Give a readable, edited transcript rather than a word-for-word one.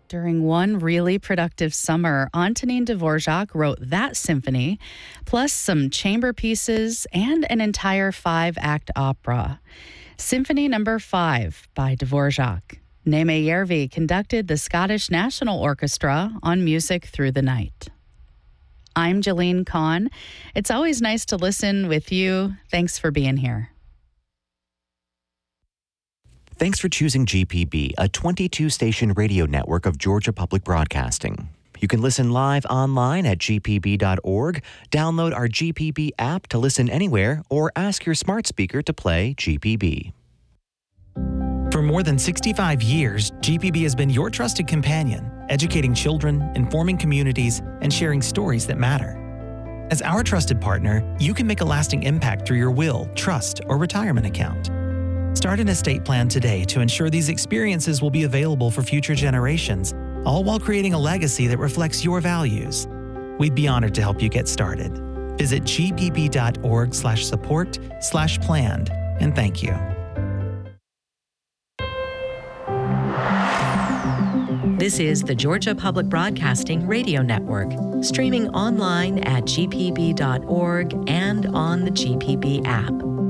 During one really productive summer, Antonin Dvorak wrote that symphony, plus some chamber pieces and an entire 5-act opera. Symphony No. 5 by Dvorak. Neme Järvi conducted the Scottish National Orchestra on Music Through the Night. I'm Jalene Kahn. It's always nice to listen with you. Thanks for being here. Thanks for choosing GPB, a 22-station radio network of Georgia Public Broadcasting. You can listen live online at gpb.org, download our GPB app to listen anywhere, or ask your smart speaker to play GPB. For more than 65 years, GPB has been your trusted companion, educating children, informing communities, and sharing stories that matter. As our trusted partner, you can make a lasting impact through your will, trust, or retirement account. Start an estate plan today to ensure these experiences will be available for future generations, all while creating a legacy that reflects your values. We'd be honored to help you get started. Visit gpb.org/support/planned, and thank you. This is the Georgia Public Broadcasting Radio Network, streaming online at gpb.org and on the GPB app.